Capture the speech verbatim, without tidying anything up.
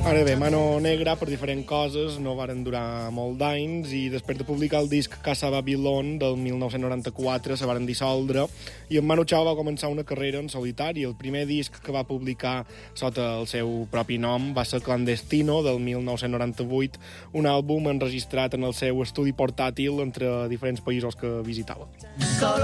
Ara bé, Mano Negra, per diferents coses, no varen durar molt d'anys i després de publicar el disc Casa Babylon del mil nou-cents noranta-quatre se varen dissoldre i en Manu Chao va començar una carrera en solitari. El primer disc que va publicar sota el seu propi nom va ser Clandestino del mil nou-cents noranta-vuit, un àlbum enregistrat en el seu estudi portàtil entre diferents països que visitava.